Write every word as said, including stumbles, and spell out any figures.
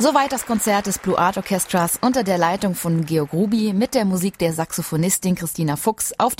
Soweit das Konzert des Blue Art Orchestras unter der Leitung von Georg Ruby mit der Musik der Saxophonistin Christina Fuchs auf